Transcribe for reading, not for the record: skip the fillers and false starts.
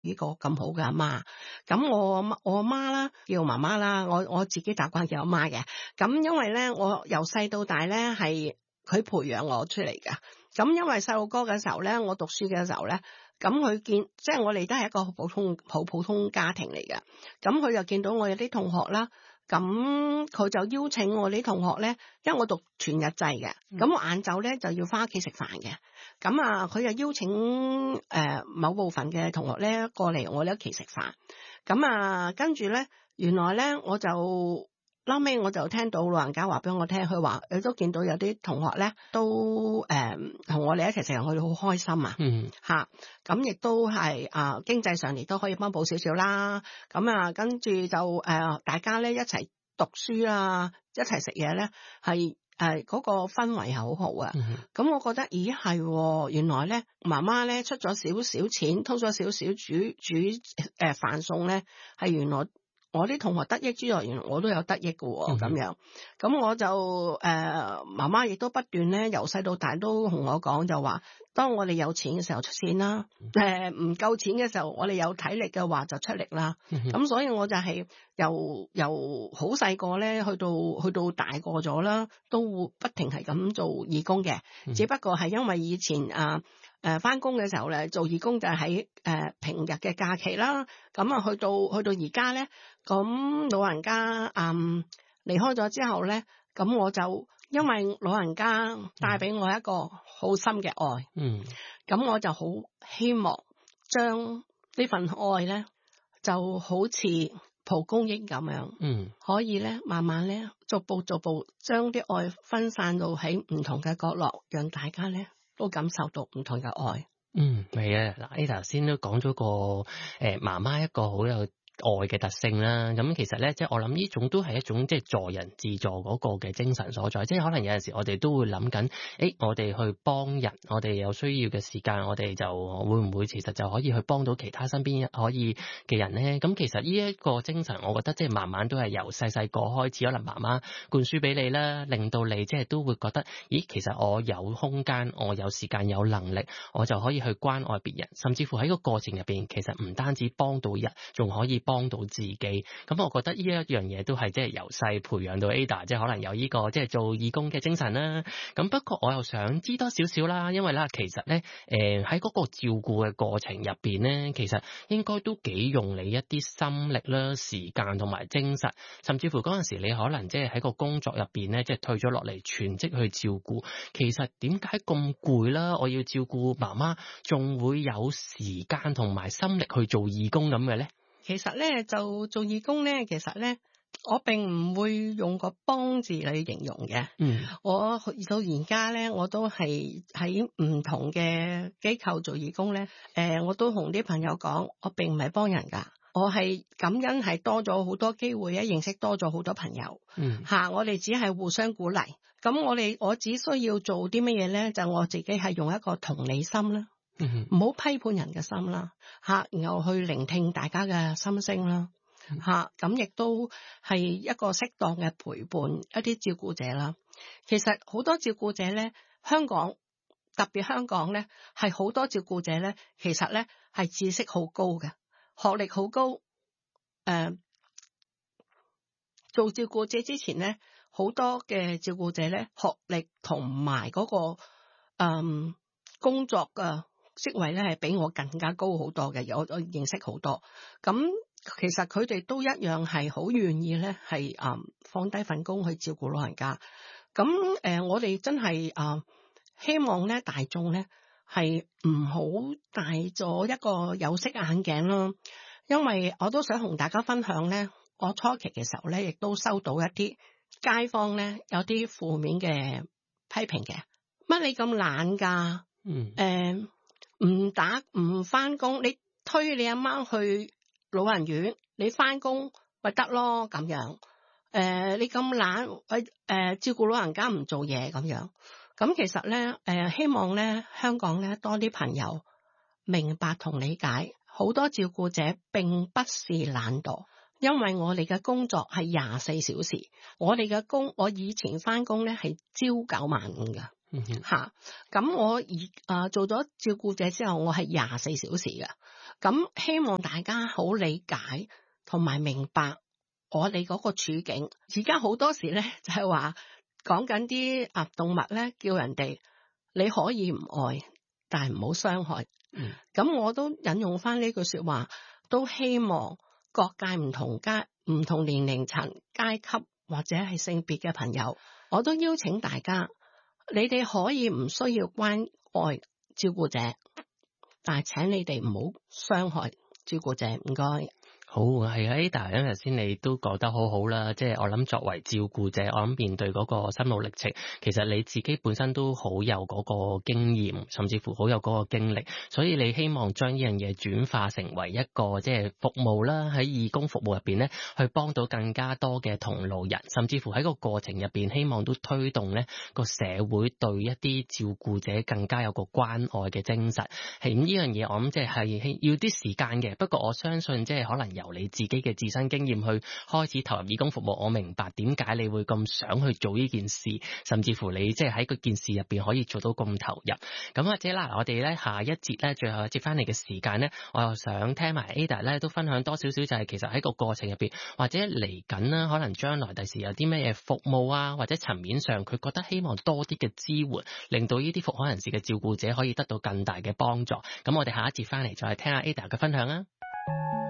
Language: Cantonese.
呢個咁好嘅阿媽。咁我阿媽啦，叫媽媽啦，我自己習慣叫阿媽嘅。咁因為咧，我由細到大咧係佢培養我出嚟㗎。咁因為細路哥嘅時候咧，我讀書嘅時候咧，咁佢見即係我哋都係一個好普通家庭嚟嘅。咁佢就見到我有啲同學啦，咁佢就邀請我啲同學咧，因為我讀全日制嘅，咁我晏晝咧就要返屋企食飯嘅。咁啊，佢就邀請某部分嘅同學咧過嚟我哋屋企食飯。咁啊，跟住咧，原來咧我就後尾我就聽到老人家話俾我聽，佢話佢都見到有啲同學咧都同我哋一齊食飯，佢哋好開心啊。嚇，咁亦都係經濟上亦都可以幫補少少啦。咁啊，跟住就大家咧一齊讀書啊，一齊食嘢咧係。嗰個氛圍係好好啊。咁我覺得咦係，原來咧媽媽咧出咗少少錢，偷咗少少煮飯餸咧，係原來我啲同學得益之外，原來我都有得益嘅喎。咁樣，咁我就媽媽亦都不斷咧由細到大都同我講，就話當我哋有錢嘅時候出錢啦，唔夠錢嘅時候我哋有體力嘅話就出力啦。咁所以我就係由好細個咧去到大個咗啦，都會不停係咁做義工嘅。只不過係因為以前返工嘅時候咧做義工就係喺平日嘅假期啦。咁啊去到而家咧，咁老人家離開咗之後咧，咁我就因為老人家帶俾我一個好深嘅愛，咁我就好希望將呢份愛咧就好似蒲公英咁樣，可以咧慢慢咧逐步將啲愛分散到喺唔同嘅角落，讓大家咧都感受到唔同嘅愛。 係啊，嗱，你頭先都講咗個媽媽一個好有愛嘅特性啦，咁其實咧，即係我諗呢種都係一種即係助人自助嗰個嘅精神所在，即係可能有陣時我哋都會諗緊，我哋去幫人，我哋有需要嘅時間，我哋就會唔會其實就可以去幫到其他身邊可以嘅人咧？咁其實呢一個精神，我覺得即係慢慢都係由細個開始，可能媽媽灌輸俾你啦，令到你即係都會覺得，咦，其實我有空間，我有時間，有能力，我就可以去關愛別人，甚至乎喺個過程入邊，其實唔單止幫到人，仲可以幫到自己。咁我覺得呢一樣嘢都係即係由細培養到 Ada， 即係可能有呢個即係做義工嘅精神啦。咁不過我又想知多少少啦，因為啦其實咧喺嗰個照顧嘅過程入邊咧，其實應該都幾用你一啲心力啦、時間同埋精神，甚至乎嗰陣時你可能即係喺個工作入邊咧，即係退咗落嚟全職去照顧。其實點解咁攰啦？我要照顧媽媽，仲會有時間同埋心力去做義工咁嘅咧？ 其實咧就做義工咧，其實咧我並唔會用個幫字嚟形容嘅。我到而家咧，我都係喺唔同嘅機構做義工咧。我都同啲朋友講，我並唔係幫人噶，我係感恩係多咗好多機會咧，認識多咗好多朋友。我哋只係互相鼓勵。咁我只需要做啲乜嘢咧？就我自己係用一個同理心啦。唔好批判人嘅心啦，然後去聆聽大家嘅心聲啦，咁亦都係一個適當嘅陪伴一啲照顧者啦。其實好多照顧者咧，特別香港咧，係好多照顧者咧，其實咧係知識好高嘅，學歷好高。做照顧者之前咧，好多嘅照顧者咧，學歷同埋嗰個工作嘅職位咧係比我更加高好多嘅，我認識好多。咁其實佢哋都一樣係好願意咧，係放低份工去照顧老人家。咁我哋真係希望咧大眾咧係唔好戴咗一個有色眼鏡咯，因為我都想同大家分享咧，我初期嘅時候咧，亦都收到一啲街坊咧有啲負面嘅批評嘅，乜你咁懶㗎？唔返工，你推你阿媽去老人院，你返工咪得咯咁樣。你咁懶，照顧老人家唔做嘢咁樣。咁其實咧，希望咧香港咧多啲朋友明白同理解，好多照顧者並不是懶惰，因為我哋嘅工作係24小時，我以前返工咧係朝9晚5㗎。 嚇。咁我做咗照顧者之後，我係24小時嘅。咁希望大家好理解同埋明白我哋嗰個處境。而家好多時咧就係話講緊啲動物咧，叫人哋你可以唔愛，但係唔好傷害。咁我都引用翻呢句說話，都希望各界唔同年齡層、階級或者係性別嘅朋友，我都邀請大家，你哋可以唔需要關愛照顧者，但係請你哋唔好傷害照顧者。唔該。 好，係啊，Ada，頭先你都講得好好啦，即係我諗作為照顧者，我諗面對嗰個心路歷程，其實你自己本身都好有嗰個經驗，甚至乎好有嗰個經歷，所以你希望將呢樣嘢轉化成為一個即係服務啦，喺義工服務入邊咧，去幫到更加多嘅同路人，甚至乎喺個過程入邊，希望都推動咧個社會對一啲照顧者更加有個關愛嘅精神。係咁呢樣嘢，我諗即係要啲時間嘅，不過我相信即係可能由你自己嘅自身經驗去開始投入義工服務，我明白點解你會咁想去做呢件事，甚至乎你即係喺嗰件事入邊可以做到咁投入。咁或者啦，我哋咧下一節咧，最後一節翻嚟嘅時間咧，我又想聽埋 Ada 咧都分享多少少，就係其實喺個過程入邊，或者嚟緊啦，可能將來第時有啲咩嘢服務啊，或者層面上佢覺得希望多啲嘅支援，令到呢啲復康人士嘅照顧者可以得到更大嘅幫助。咁我哋下一節翻嚟再聽下 Ada 嘅分享啊。